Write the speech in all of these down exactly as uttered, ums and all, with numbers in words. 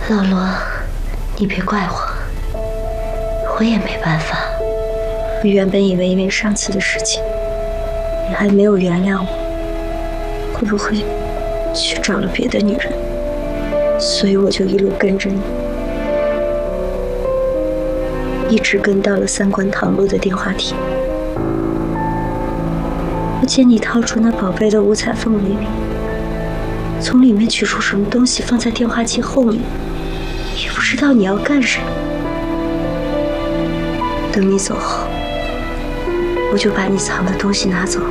老罗，你别怪我，我也没办法。我原本以为因为上次的事情，你还没有原谅我，会不会去找了别的女人？所以我就一路跟着你，一直跟到了三观堂路的电话亭。我见你掏出那宝贝的五彩凤梨，从里面取出什么东西放在电话机后面，也不知道你要干什么。等你走后，我就把你藏的东西拿走了。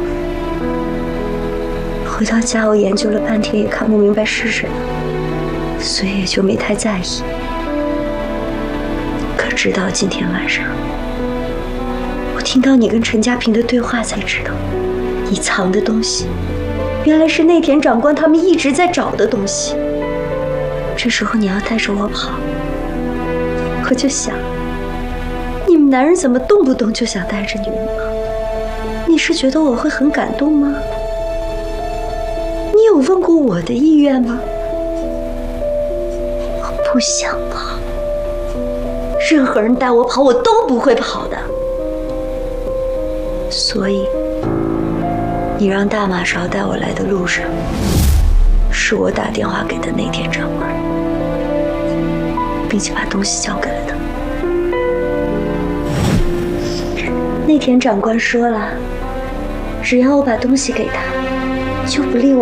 回到家，我研究了半天，也看不明白是什么，所以也就没太在意。可直到今天晚上，我听到你跟陈家平的对话，才知道你藏的东西原来是内田长官他们一直在找的东西。这时候你要带着我跑，我就想，你们男人怎么动不动就想带着女人跑？你是觉得我会很感动吗？你有问过我的意愿吗？我不想跑，任何人带我跑，我都不会跑的。所以，你让大马勺带我来的路上，是我打电话给的内田长官，并且把东西交给了他。内田长官说了，只要我把东西给他，就不立我